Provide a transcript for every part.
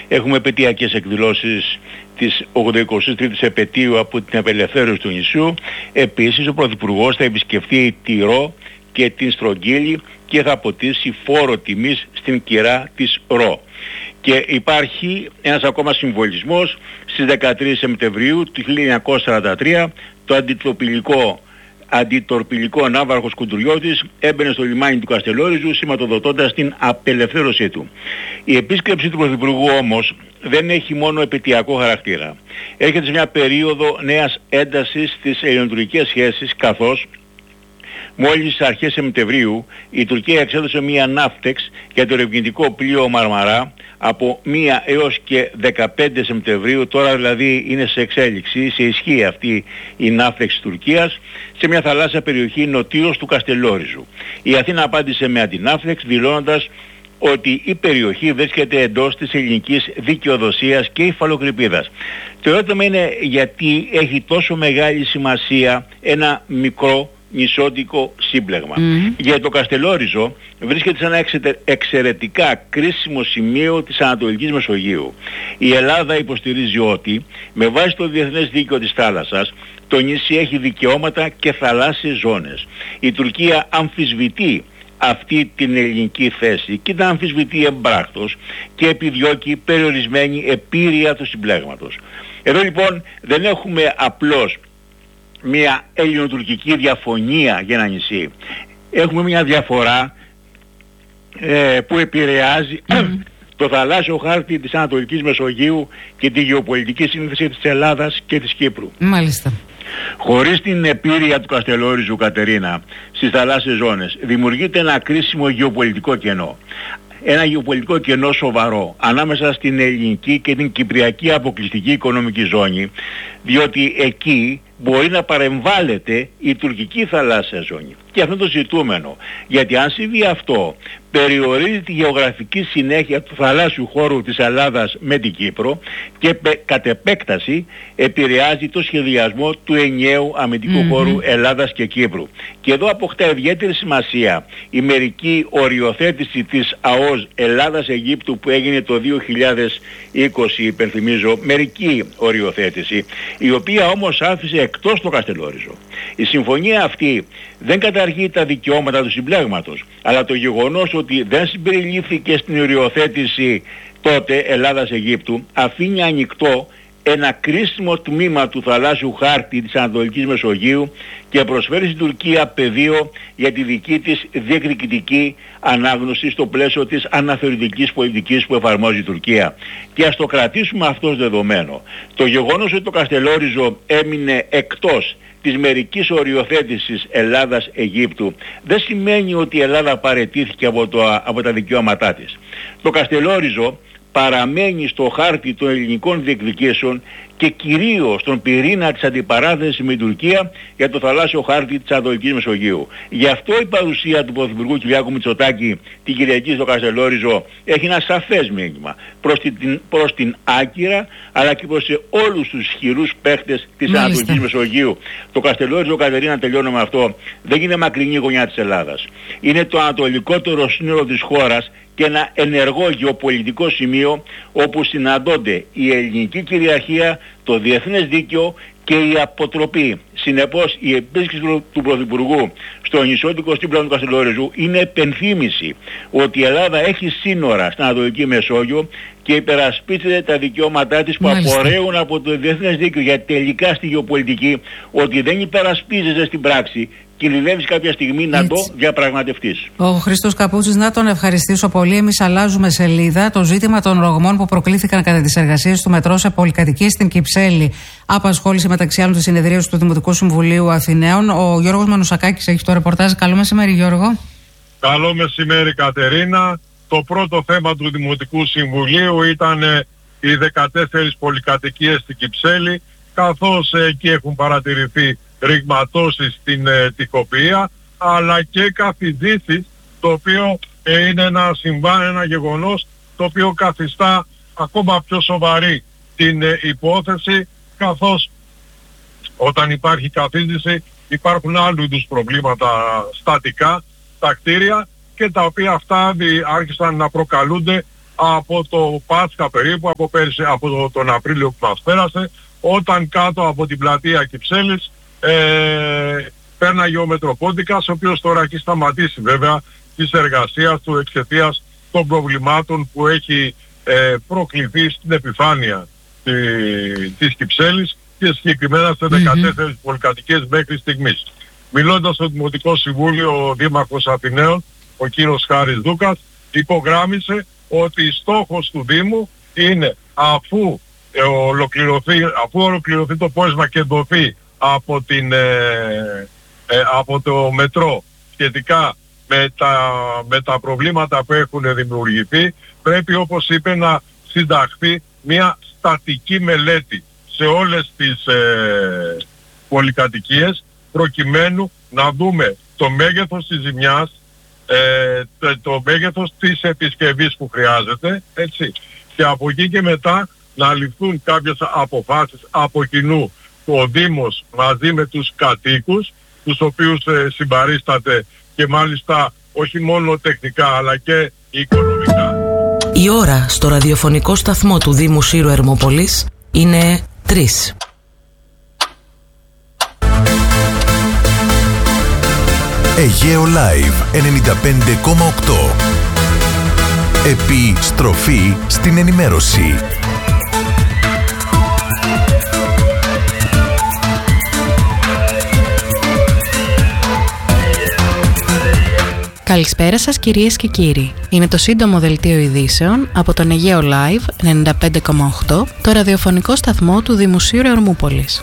Έχουμε επαιτειακές εκδηλώσεις της 83ης επετείου από την απελευθέρωση του νησιού. Επίσης ο Πρωθυπουργός θα επισκεφτεί τη Ρο και την Στρογγύλη και θα αποτίσει φόρο τιμής στην κυρά της Ρο. Και υπάρχει ένας ακόμα συμβολισμός. Στις 13 Σεπτεμβρίου του 1943 το αντιτορπιλικό ναύαρχος Κουντουριώτης έμπαινε στο λιμάνι του Καστελόριζου σηματοδοτώντας την απελευθέρωσή του. Η επίσκεψη του Πρωθυπουργού όμως δεν έχει μόνο επαιτειακό χαρακτήρα. Έρχεται σε μια περίοδο νέας έντασης στις ελληνοτουρκικές σχέσεις, καθώς μόλις στις αρχές Σεπτεμβρίου η Τουρκία εξέδωσε μία ναύτεξ για το ερευνητικό πλοίο Μαρμαρά από 1 έως και 15 Σεπτεμβρίου, τώρα δηλαδή είναι σε εξέλιξη, σε ισχύ αυτή η ναύτεξ της Τουρκίας, σε μια θαλάσσια περιοχή νοτίως του Καστελόριζου. Η Αθήνα απάντησε με αντιναύτεξ δηλώνοντας ότι η περιοχή βρίσκεται εντός της ελληνικής δικαιοδοσίας και υφαλοκρηπίδας. Το ερώτημα είναι γιατί έχει τόσο μεγάλη σημασία ένα μικρό νησιώτικο σύμπλεγμα. Για το Καστελόριζο βρίσκεται σε ένα εξαιρετικά κρίσιμο σημείο της Ανατολικής Μεσογείου. Η Ελλάδα υποστηρίζει ότι με βάση το διεθνές δίκαιο της θάλασσας το νησί έχει δικαιώματα και θαλάσσιες ζώνες. Η Τουρκία αμφισβητεί αυτή την ελληνική θέση και τα αμφισβητεί εμπράκτος και επιδιώκει περιορισμένη επίρρεια του συμπλέγματος. Εδώ λοιπόν δεν έχουμε απλώς μια ελληνοτουρκική διαφωνία για ένα νησί. Έχουμε μια διαφορά που επηρεάζει το θαλάσσιο χάρτη της Ανατολικής Μεσογείου και τη γεωπολιτική σύνθεση της Ελλάδας και της Κύπρου. Μάλιστα. Χωρίς την επίρρεια του Καστελόριζου, Κατερίνα, στις θαλάσσιες ζώνες δημιουργείται ένα κρίσιμο γεωπολιτικό κενό. Ένα γεωπολιτικό κενό σοβαρό ανάμεσα στην ελληνική και την κυπριακή αποκλειστική οικονομική ζώνη, διότι εκεί μπορεί να παρεμβάλλεται η τουρκική θαλάσσια ζώνη. Και αυτό το ζητούμενο, γιατί αν συμβεί αυτό, περιορίζει τη γεωγραφική συνέχεια του θαλάσσιου χώρου της Ελλάδας με την Κύπρο και κατ' επέκταση επηρεάζει το σχεδιασμό του ενιαίου αμυντικού χώρου Ελλάδας και Κύπρου. Και εδώ αποκτά ιδιαίτερη σημασία η μερική οριοθέτηση της ΑΟΣ Ελλάδας-Αιγύπτου που έγινε το 2020, υπενθυμίζω, μερική οριοθέτηση, η οποία όμως άφησε εκτός το Καστελόριζο. Η συμφωνία αυτή δεν καταργεί τα δικαιώματα του συμπλέγματος, αλλά το γεγονός ότι δεν συμπεριλήφθηκε στην οριοθέτηση τότε Ελλάδας-Αιγύπτου αφήνει ανοιχτό ένα κρίσιμο τμήμα του θαλάσσιου χάρτη της Ανατολικής Μεσογείου και προσφέρει στην Τουρκία πεδίο για τη δική της διεκδικητική ανάγνωση στο πλαίσιο της αναθεωρητικής πολιτικής που εφαρμόζει η Τουρκία. Και ας το κρατήσουμε αυτό ως δεδομένο. Το γεγονός ότι το Καστελόριζο έμεινε εκτός της μερικής οριοθέτησης Ελλάδας-Αιγύπτου δεν σημαίνει ότι η Ελλάδα παραιτήθηκε από τα δικαιώματά της. Το Καστελόριζο παραμένει στο χάρτη των ελληνικών διεκδικήσεων και κυρίως στον πυρήνα της αντιπαράθεσης με την Τουρκία για το θαλάσσιο χάρτη της Ανατολικής Μεσογείου. Γι' αυτό η παρουσία του Πρωθυπουργού Κυριάκου Μητσοτάκη την Κυριακή στο Καστελόριζο έχει ένα σαφές μήνυμα προς την Άκυρα, αλλά και προς όλους τους ισχυρούς παίχτες της Ανατολικής Μεσογείου. Το Καστελόριζο, Κατερίνα, τελειώνω με αυτό, δεν είναι μακρινή γωνιά της Ελλάδας. Είναι το ανατολικότερο σύνολο της χώρας και ένα ενεργό γεωπολιτικό σημείο όπου συναντώνται η ελληνική κυριαρχία, το διεθνές δίκαιο και η αποτροπή. Συνεπώς η επίσκεψη του Πρωθυπουργού στο νησιώτικο σύμπλεγμα του Καστελόριζου είναι επενθύμηση ότι η Ελλάδα έχει σύνορα στην Ανατολική Μεσόγειο και υπερασπίζεται τα δικαιώματά της που απορρέουν από το διεθνές δίκαιο, γιατί τελικά στη γεωπολιτική ότι δεν υπερασπίζεσαι στην πράξη κινδυνεύεις κάποια στιγμή να το διαπραγματευτείς. Ο Χρήστος Καπούτσης, να τον ευχαριστήσω πολύ. Εμείς αλλάζουμε σελίδα. Το ζήτημα των ρογμών που προκλήθηκαν κατά τις εργασίες του μετρό σε πολυκατοικίες στην Κυψέλη απασχόλησε μεταξύ άλλων τη συνεδρίαση του Δημοτικού Συμβουλίου Αθηναίων. Ο Γιώργος Μανουσακάκης έχει το ρεπορτάζ. Καλό μεσημέρι, Γιώργο. Καλό μεσημέρι, Κατερίνα. Το πρώτο θέμα του Δημοτικού Συμβουλίου ήταν οι 14 πολυκατοικίες στην Κυψέλη, καθώς εκεί έχουν παρατηρηθεί ρηγματώσεις στην τοιχοποιία, αλλά και καθιδήσεις, το οποίο είναι ένα γεγονός το οποίο καθιστά ακόμα πιο σοβαρή την υπόθεση, καθώς όταν υπάρχει καθίδηση υπάρχουν άλλου είδους προβλήματα στατικά στα κτίρια και τα οποία αυτά άρχισαν να προκαλούνται από το Πάσχα περίπου, από τον Απρίλιο που μας πέρασε, όταν κάτω από την πλατεία Κυψέλης πέρναγε ο Μετροπόντικας, ο οποίος τώρα έχει σταματήσει βέβαια της εργασίας του εξαιτίας των προβλημάτων που έχει προκληθεί στην επιφάνεια της Κυψέλης και συγκεκριμένα σε 14 πολυκατοικίες μέχρι στιγμής. Μιλώντας στο Δημοτικό Συμβούλιο, ο Δήμαρχος Αθηναίων, ο κύριος Χάρης Δούκας, υπογράμμισε ότι στόχος του Δήμου είναι αφού ολοκληρωθεί το πόρισμα και δοθεί από το μετρό σχετικά με τα προβλήματα που έχουν δημιουργηθεί, πρέπει, όπως είπε, να συνταχθεί μια στατική μελέτη σε όλες τις πολυκατοικίες, προκειμένου να δούμε το μέγεθος της ζημιάς, το μέγεθος της επισκευής που χρειάζεται, έτσι, και από εκεί και μετά να ληφθούν κάποιες αποφάσεις από κοινού ο Δήμος μαζί με τους κατοίκους, τους οποίους συμπαρίσταται και μάλιστα όχι μόνο τεχνικά αλλά και οικονομικά. Η ώρα στο ραδιοφωνικό σταθμό του Δήμου Σύρου Ερμούπολης είναι 3. Αιγαίο Live 95,8. Επιστροφή στην ενημέρωση. Καλησπέρα σας κυρίες και κύριοι. Είναι το σύντομο δελτίο ειδήσεων από τον Αιγαίο Live 95,8, το ραδιοφωνικό σταθμό του Δήμου Σύρου Ερμούπολης.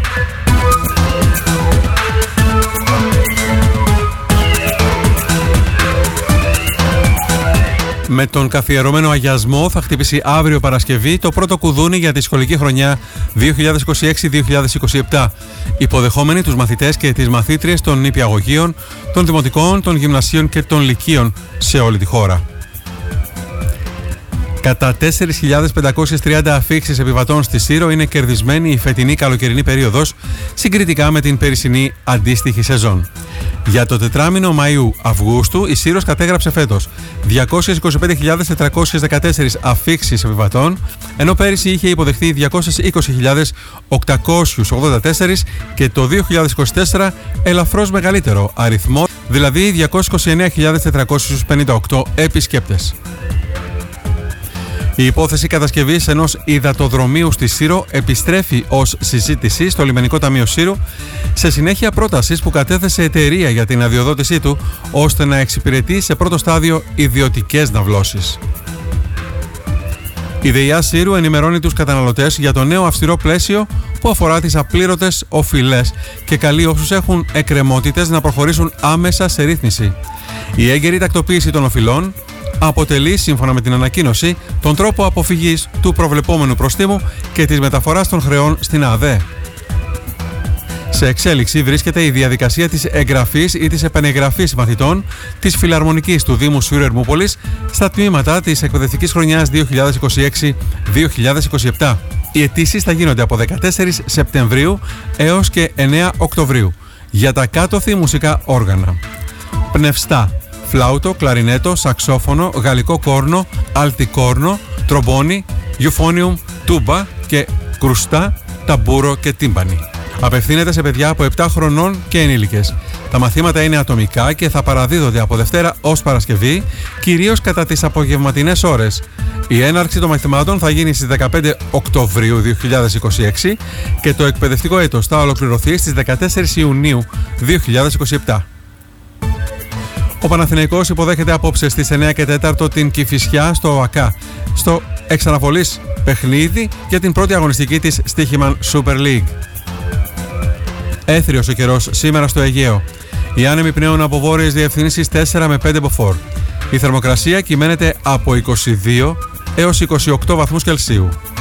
Με τον καθιερωμένο αγιασμό θα χτυπήσει αύριο Παρασκευή το πρώτο κουδούνι για τη σχολική χρονιά 2026-2027, υποδεχόμενοι τους μαθητές και τις μαθήτριες των νηπιαγωγείων, των δημοτικών, των γυμνασίων και των λυκείων σε όλη τη χώρα. Κατά 4.530 αφίξεις επιβατών στη Σύρο είναι κερδισμένη η φετινή καλοκαιρινή περίοδος συγκριτικά με την περσινή αντίστοιχη σεζόν. Για το τετράμινο Μαΐου-Αυγούστου η Σύρος κατέγραψε φέτος 225.414 αφίξεις επιβατών, ενώ πέρυσι είχε υποδεχθεί 220.884 και το 2024 ελαφρώς μεγαλύτερο αριθμό, δηλαδή 229.458 επισκέπτες. Η υπόθεση κατασκευής ενός υδατοδρομίου στη Σύρο επιστρέφει ως συζήτηση στο Λιμενικό Ταμείο Σύρου σε συνέχεια πρότασης που κατέθεσε εταιρεία για την αδειοδότησή του ώστε να εξυπηρετεί σε πρώτο στάδιο ιδιωτικές ναυλώσεις. Η ΔΕΙΑ Σύρου ενημερώνει τους καταναλωτές για το νέο αυστηρό πλαίσιο που αφορά τις απλήρωτες οφειλές και καλεί όσους έχουν εκκρεμότητες να προχωρήσουν άμεσα σε ρύθμιση. Η έγκαιρη τακτοποίηση των οφειλών αποτελεί, σύμφωνα με την ανακοίνωση, τον τρόπο αποφυγής του προβλεπόμενου προστίμου και της μεταφοράς των χρεών στην ΑΔΕ. Σε εξέλιξη βρίσκεται η διαδικασία της εγγραφής ή της επανεγγραφής μαθητών της Φιλαρμονικής του Δήμου Σύρου Ερμούπολης στα τμήματα της εκπαιδευτικής χρονιάς 2026-2027. Οι αιτήσεις θα γίνονται από 14 Σεπτεμβρίου έως και 9 Οκτωβρίου για τα κάτωθι μουσικά όργανα: πνευστά, φλάουτο, κλαρινέτο, σαξόφωνο, γαλλικό κόρνο, αλτικόρνο, τρομπόνι, γιουφόνιουμ, τούμπα και κρουστά, ταμπούρο και τύμπανι. Απευθύνεται σε παιδιά από 7 χρονών και ενήλικες. Τα μαθήματα είναι ατομικά και θα παραδίδονται από Δευτέρα ως Παρασκευή, κυρίως κατά τις απογευματινές ώρες. Η έναρξη των μαθημάτων θα γίνει στις 15 Οκτωβρίου 2026 και το εκπαιδευτικό έτος θα ολοκληρωθεί στις 14 Ιουνίου 2027. Ο Παναθηναϊκός υποδέχεται απόψε στις 9 και 4 την Κηφισιά στο ΟΑΚΑ, στο εξαναβολής παιχνίδι για την πρώτη αγωνιστική της Στοίχημαν Super League. Έθριος ο καιρός σήμερα στο Αιγαίο. Οι άνεμοι πνέουν από βόρειες διευθύνσεις 4 με 5 μποφόρ. Η θερμοκρασία κυμαίνεται από 22 έως 28 βαθμούς Κελσίου.